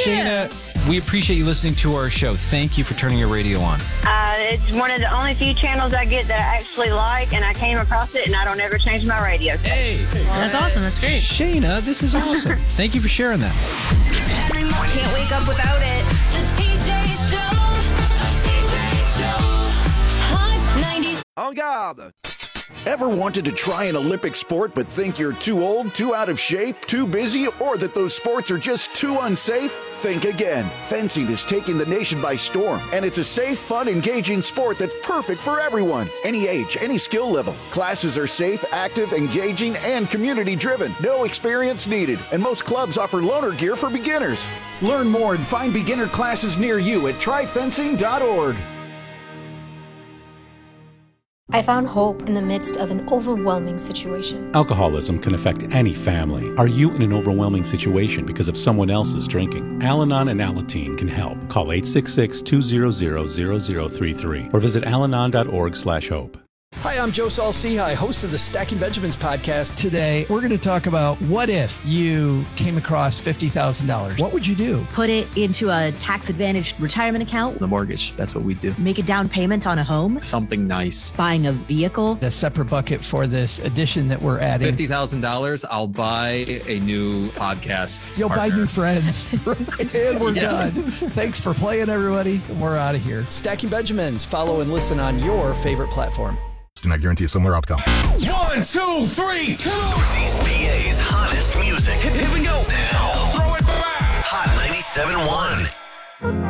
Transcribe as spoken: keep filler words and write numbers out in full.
Shayna, we appreciate you listening to our show. Thank you for turning your radio on. Uh, it's one of the only few channels I get that I actually like, and I came across it, and I don't ever change my radio. Hey. That's awesome. That's great. Shayna, this is awesome. Thank you for sharing that. Can't wake up without it. The T J Show. The T J Show. Hot nineties. En garde. Ever wanted to try an Olympic sport but think you're too old, too out of shape, too busy, or that those sports are just too unsafe? Think again. Fencing is taking the nation by storm, and it's a safe, fun, engaging sport that's perfect for everyone. Any age, any skill level. Classes are safe, active, engaging, and community-driven. No experience needed, and most clubs offer loaner gear for beginners. Learn more and find beginner classes near you at try fencing dot org. I found hope in the midst of an overwhelming situation. Alcoholism can affect any family. Are you in an overwhelming situation because of someone else's drinking? Al-Anon and Alateen can help. Call eight six six, two zero zero, zero zero three three or visit alanon dot org slash hope. Hi, I'm Joe Saul-Sehy, host of the Stacking Benjamins podcast. Today, we're going to talk about what if you came across fifty thousand dollars? What would you do? Put it into a tax-advantaged retirement account. The mortgage, that's what we do. Make a down payment on a home. Something nice. Buying a vehicle. A separate bucket for this addition that we're adding. fifty thousand dollars, I'll buy a new podcast You'll partner. buy new friends. And we're Yeah. done. Thanks for playing, everybody. We're out of here. Stacking Benjamins. Follow and listen on your favorite platform. Do not guarantee a similar outcome. One, two, three, two. Northeast P A's hottest music. Here we go. Now, throw it back. Hot ninety-seven point one.